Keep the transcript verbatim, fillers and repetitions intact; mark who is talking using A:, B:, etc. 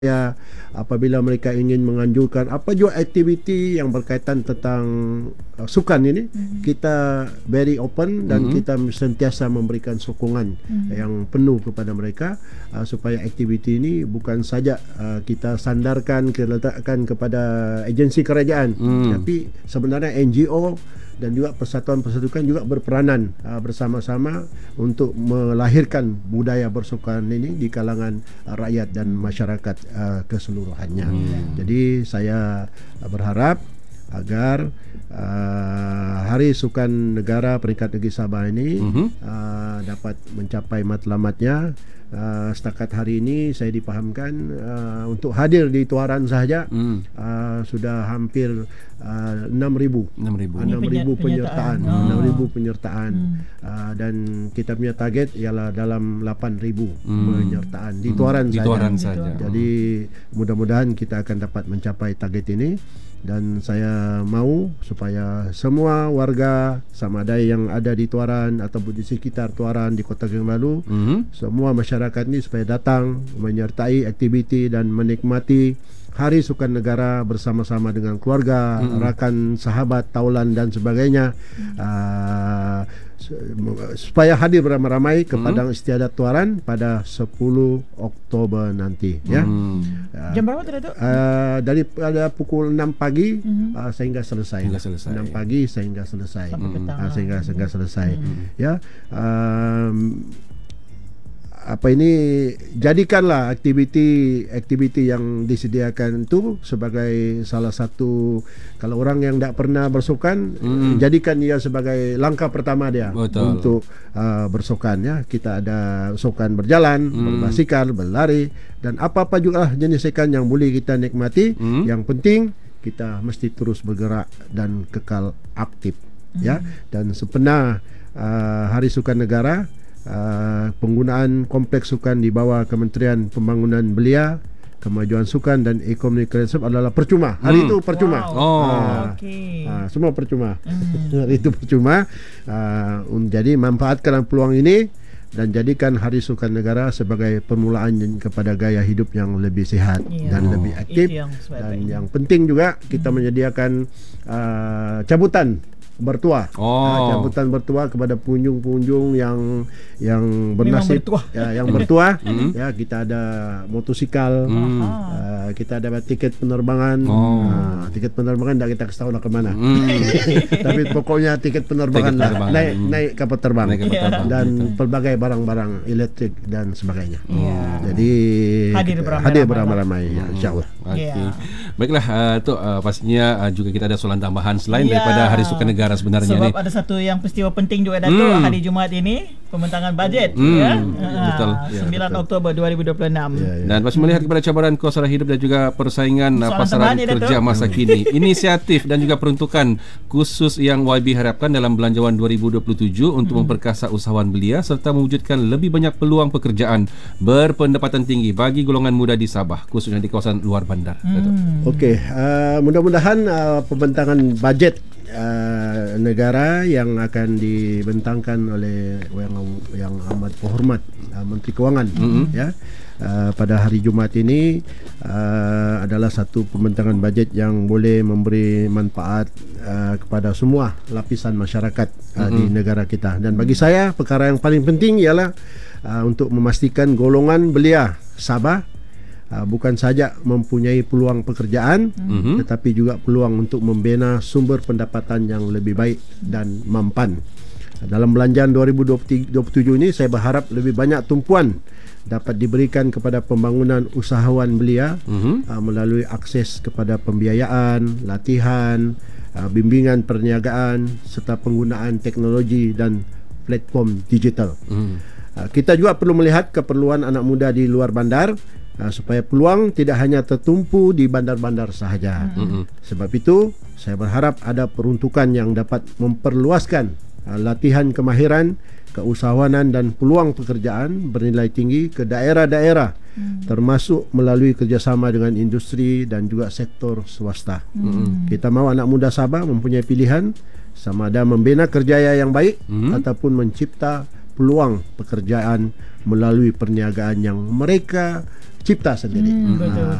A: Ya, apabila mereka ingin menganjurkan apa juga aktiviti yang berkaitan tentang uh, sukan ini, mm-hmm. kita very open dan mm-hmm. kita sentiasa memberikan sokongan mm-hmm. yang penuh kepada mereka uh, supaya aktiviti ini bukan saja uh, kita sandarkan, kita letakkan kepada agensi kerajaan, mm. tapi sebenarnya N G O dan juga persatuan-persatuan juga berperanan uh, bersama-sama untuk melahirkan budaya bersukan ini di kalangan uh, rakyat dan masyarakat uh, keseluruhannya. Hmm. Jadi saya uh, berharap agar uh, Hari Sukan Negara peringkat negeri Sabah ini uh-huh. uh, dapat mencapai matlamatnya. Uh, setakat hari ini saya dipahamkan uh, untuk hadir di Tuaran sahaja hmm. uh, sudah hampir uh, enam ribu enam ribu penyertaan oh. enam ribu penyertaan hmm. uh, dan kita punya target ialah dalam lapan ribu hmm. penyertaan di Tuaran hmm. sahaja. Di Tuaran sahaja. Jadi mudah-mudahan kita akan dapat mencapai target ini. Dan saya mahu supaya semua warga sama ada yang ada di Tuaran ataupun di sekitar Tuaran di Kota Kinabalu, mm-hmm. semua masyarakat ini supaya datang menyertai aktiviti dan menikmati Hari Sukan Negara bersama-sama dengan keluarga, mm-hmm. rakan, sahabat, taulan dan sebagainya. Mm-hmm. Uh, supaya hadir beramai-ramai ke Padang hmm. Istiadat Tuaran pada sepuluh Oktober nanti, ya.
B: Hmm. Uh, Jam berapa tadi tu?
A: Uh, dari pada pukul enam pagi hmm. uh, sehingga selesai.
B: Hingga selesai.
A: enam pagi sehingga selesai.
B: Sampai petang.
A: Uh, sehingga sehingga selesai.
B: Hmm.
A: Ya. Um, apa ini jadikanlah aktiviti aktiviti yang disediakan itu sebagai salah satu, kalau orang yang tidak pernah bersukan, mm. jadikan ia sebagai langkah pertama dia. Betul. Untuk uh, bersukan, ya. Kita ada sukan berjalan, mm. berbasikal, berlari dan apa-apa juga jenis sukan yang boleh kita nikmati. Mm. Yang penting kita mesti terus bergerak dan kekal aktif, mm. ya. Dan sempena uh, Hari Sukan Negara, Uh, penggunaan kompleks sukan di bawah Kementerian Pembangunan Belia, Kemajuan Sukan dan Ekonomi Kreatif adalah percuma. Hari hmm. itu percuma.
B: Wow. Oh,
A: uh,
B: okay.
A: uh, semua percuma.
B: Hmm.
A: Hari itu percuma. Uh, jadi manfaatkan peluang ini dan jadikan Hari Sukan Negara sebagai permulaan kepada gaya hidup yang lebih sihat yeah. dan oh. lebih aktif. Yang dan yang penting juga kita hmm. menyediakan uh, cabutan bertuah,
B: oh.
A: uh, cabutan bertuah kepada pengunjung-pengunjung yang yang bernasib bertuah. Ya, yang bertuah. Ya, kita ada motosikal, mm. uh, kita ada tiket penerbangan. Oh. Uh, tiket penerbangan dah kita kasih tahu lah ke mana. Mm. Tapi pokoknya tiket penerbangan, tiket penerbangan. Lah, naik mm. naik kapal terbang, naik kapal terbang. Dan yeah. pelbagai barang-barang elektrik dan sebagainya. Yeah. Jadi
B: hadir beramai-ramai,
A: hadir beramai-ramai ya, insyaallah.
B: Okay. Yeah. Baiklah, uh, tu uh, pastinya uh, juga kita ada soalan tambahan selain yeah. daripada Hari Sukan Negara sebenarnya.
C: Sebab
B: ni.
C: ada satu yang peristiwa penting juga Datuk, hmm. hari Jumaat ini pembentangan bajet, hmm. ya.
B: Betul.
C: sembilan Oktober dua ribu dua puluh enam.
A: Ya, ya.
B: Dan pas melihat kepada cabaran kos sara hidup dan juga persaingan soalan pasaran kerja Datuk. Masa kini, inisiatif dan juga peruntukan khusus yang Y B harapkan dalam Belanjawan dua ribu dua puluh tujuh untuk hmm. memperkasa usahawan belia serta mewujudkan lebih banyak peluang pekerjaan berpendapatan tinggi bagi golongan muda di Sabah, khususnya di kawasan luar bandar.
C: Hmm.
A: Okey, uh, mudah-mudahan uh, pembentangan bajet Uh, negara yang akan dibentangkan oleh yang, yang amat berhormat uh, Menteri Kewangan, mm-hmm. ya, uh, pada hari Jumaat ini uh, adalah satu pembentangan bajet yang boleh memberi manfaat uh, kepada semua lapisan masyarakat uh, mm-hmm. di negara kita. Dan bagi saya perkara yang paling penting ialah uh, untuk memastikan golongan belia Sabah Uh, bukan saja mempunyai peluang pekerjaan, mm-hmm. tetapi juga peluang untuk membina sumber pendapatan yang lebih baik dan mampan. Dalam Belanjawan dua ribu dua puluh tujuh ini saya berharap lebih banyak tumpuan dapat diberikan kepada pembangunan usahawan belia, mm-hmm. uh, melalui akses kepada pembiayaan, latihan, uh, bimbingan perniagaan serta penggunaan teknologi dan platform digital. Mm. Uh, kita juga perlu melihat keperluan anak muda di luar bandar, Uh, supaya peluang tidak hanya tertumpu di bandar-bandar sahaja. Mm-hmm. Sebab itu saya berharap ada peruntukan yang dapat memperluaskan uh, latihan kemahiran, keusahawanan dan peluang pekerjaan bernilai tinggi ke daerah-daerah, mm. termasuk melalui kerjasama dengan industri dan juga sektor swasta. Mm. Kita mahu anak muda Sabah mempunyai pilihan sama ada membina kerjaya yang baik, mm. ataupun mencipta peluang pekerjaan melalui perniagaan yang mereka cipta sendiri.
C: Hmm, betul.